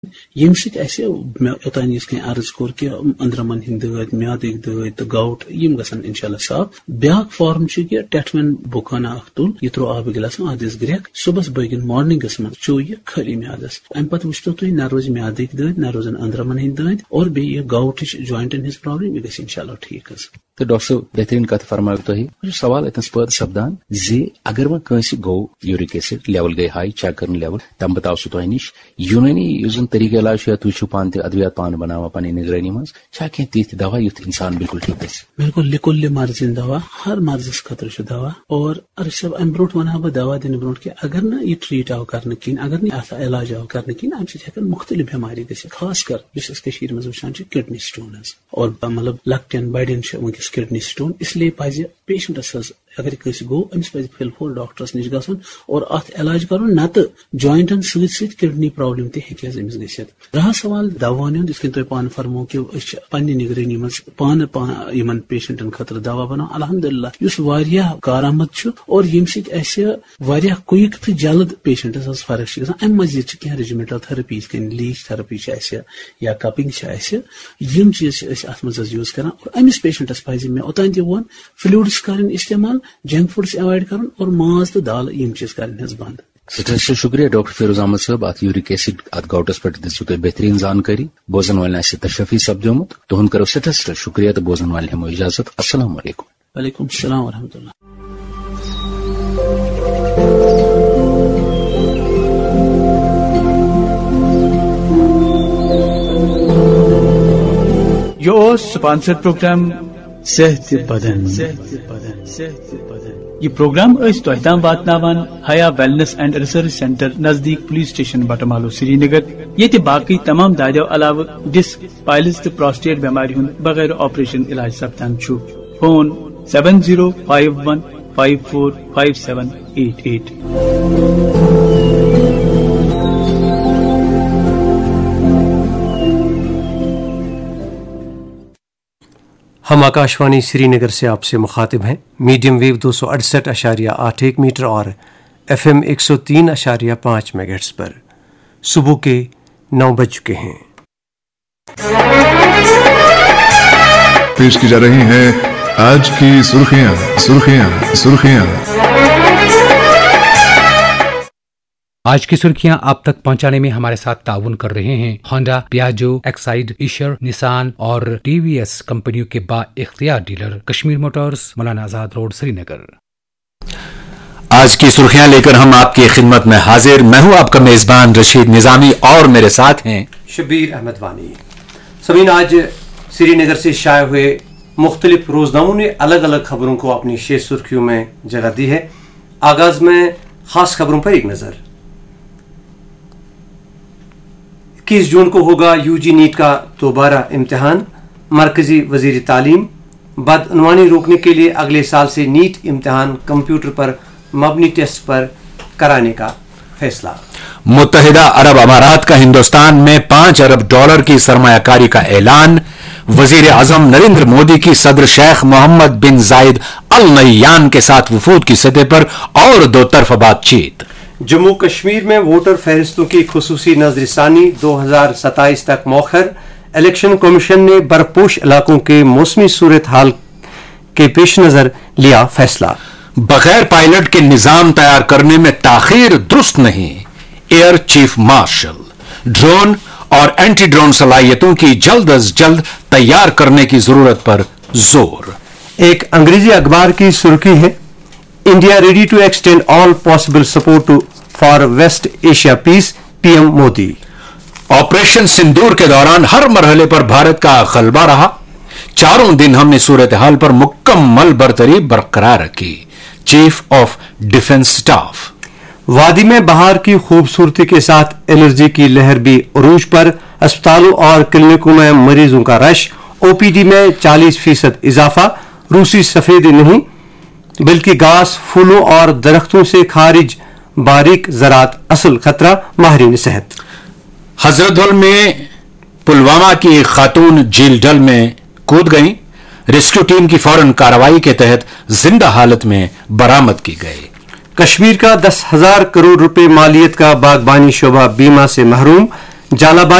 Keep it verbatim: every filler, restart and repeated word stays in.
M ست اسہ اوتان اس کن عرض کور کہ اندرمن ہند دود میادک دود تو گاؤٹ یم گھن انشاءاللہ صاف. بیاکھ فارم کہ ٹیٹمن بخانہ اخ تل یہ ترو آب گلاس ادس گریک صبح بٲگن مارننگس من چو یہ خالی میادس. ام پتہ وچتو تھی نہ روز میادک دود نہ روزن اندرمن ہند دود اور بیٚیہِ یہ گاؤٹچ جوائنٹن ہز پرابلم یہ گژھِ انشاءاللہ ٹھیک حظ. تو ڈاکٹر صاحب بہترین کت فرمائے تھی سوال اتنس پید سپدان زی اگر وہ کنس گو یورک ایسڈ لیول گئی ہائی چیک کرنے لیول تم پتہ آو سہ تہ نش یونانی یس زن طریقہ علاج یا تھی پان تہ ادویات پان بناوا پنہ نگرانی مز چھا کینٛہہ تیتھ دوا یتھ انسان بالکل ٹھیک گژھِ. بالکل لکل مرضین دوا ہر مرضس خطر دوا اور ارشد صاحب ام برو ونہا بہ دوا دن برو کہ اگر نا یہ ٹریٹ آو کرنے کن اگر نا اتھ علاج آو کرنے کن ام سۭتۍ ہیکن مختلف بیماری گژھِتھ خاص کر یس اس کشیر مز وچھان چھ کڈنی سٹونز اور مطلب لکٹین بڑین چھ ونکس کڈنی سٹون. اس لیے پزِ پیشنٹس اگر کس گو امس پہ فل فول ڈاکٹرس نش گھن اور ات علاج کرن نت جوائنٹن ست ست کڈنی پرابلم تہ ہیکہ امس گھت. رہا سوال دوان ہند یھ تھی پان فرمو کہ پنہ نگرانی مز پان پان پیشنٹن خاطر دوا بنا الحمدللہ اس واریاہ کارآمد اور یم ست واریاہ کوئک تو جلد پیشنٹس فرق گھان. ام مزید کی ریجیمنٹل تھراپیز کن لیچ تھراپی یا کپنگ یم چیز ات مز یوز کران اور امس پیشنٹس پزِ مے اوتان تہ وون فلوڈس کرن استعمال جنک فوڈس اوائڈ کرن اور ماز تو دال یم چیز کرن حظ بند. سٹھیک شکریہ ڈاکٹر فیروز احمد صاحب ات یورک ایسڈ ات گاؤٹس پہ دسو تھی بہترین زانکاری بوزن والن آسہ تشفی سپدیومت تہد کرو سٹھا سٹھا شکریہ تو بوزن والن ہمو اجازت. السلام علیکم. وعلیکم السلام ورحمۃ اللہ. یہ سپانسر پروگرام صحت بدن. یہ پروگرام اس تم واتناوان حیا ویلنس اینڈ ریسرچ سینٹر نزدیک پولیس اسٹیشن بٹمالو سری نگر یہ باقی تمام دادیو علاوہ ڈسک پائلز تو پراسٹیٹ بیماری ہند بغیر آپریشن علاج سپدان. Phone seven zero five one five four five seven eight at. ہم آکاشوانی سری نگر سے آپ سے مخاطب ہیں. میڈیم ویو دو سو اڑسٹھ اشاریہ آٹھ ایک میٹر اور ایف ایم ایک سو تین اشاریہ پانچ میگہرٹز پر. صبح کے نو بج چکے ہیں. پیش کی جا رہی ہیں آج کی سرخیاں سرخیاں سرخیاں. آج کی سرخیاں آپ تک پہنچانے میں ہمارے ساتھ تعاون کر رہے ہیں ہونڈا، پیاجو، ایکسائیڈ، ایشر، نسان اور ٹی وی ایس کمپنیوں کے با اختیار dealer Kashmir Motors, Maulana Azad road, سری نگر. آج کی سرخیاں لے کر ہم آپ کی خدمت میں حاضر. میں ہوں آپ کا میزبان رشید نظامی اور میرے ساتھ ہیں شبیر احمد وانی. سمعین، آج سری نگر سے شائع ہوئے مختلف روزناموں نے الگ الگ خبروں کو اپنی شہ سرخیوں میں جگہ دی ہے. آغاز میں خاص خبروں پر ایک نظر. اکیس جون کو ہوگا یو جی نیٹ کا دوبارہ امتحان. مرکزی وزیر تعلیم بدعنوانی روکنے کے لیے اگلے سال سے نیٹ امتحان کمپیوٹر پر مبنی ٹیسٹ پر کرانے کا فیصلہ. متحدہ عرب امارات کا ہندوستان میں پانچ ارب ڈالر کی سرمایہ کاری کا اعلان. وزیر اعظم نریندر مودی کی صدر شیخ محمد بن زائد ال نہیان کے ساتھ وفود کی سطح پر اور دو طرفہ بات چیت. جموں کشمیر میں ووٹر فہرستوں کی خصوصی نظر ثانی دو ہزار ستائیس تک موخر. الیکشن کمیشن نے برپوش علاقوں کے موسمی صورتحال کے پیش نظر لیا فیصلہ. بغیر پائلٹ کے نظام تیار کرنے میں تاخیر درست نہیں. ایئر چیف مارشل ڈرون اور اینٹی ڈرون صلاحیتوں کی جلد از جلد تیار کرنے کی ضرورت پر زور. ایک انگریزی اخبار کی سرخی ہے India ready to extend all possible support for waste Asia piece, P M Modi. Operation sindoor کے دوران ہر مرحلے پر بھارت کا غلبہ رہا. چاروں دن ہم نے صورتحال پر مکمل برتری برقرار رکھی. Chief of defence staff. وادی میں بہار کی خوبصورتی کے ساتھ الرجی کی لہر بھی عروج پر. اسپتالوں اور کلینکوں میں مریضوں کا رش. او پی ڈی میں چالیس فیصد اضافہ. روسی سفیدی نہیں بلکہ گھاس، پھولوں اور درختوں سے خارج باریک زراعت اصل خطرہ، ماہرین صحت. حضرت بل میں پلوامہ کی ایک خاتون جھیل ڈل میں کود گئیں. ریسکیو ٹیم کی فوراً کارروائی کے تحت زندہ حالت میں برآمد کی گئی. کشمیر کا دس ہزار کروڑ روپے مالیت کا باغبانی شعبہ بیمہ سے محروم. झालाबाड़ी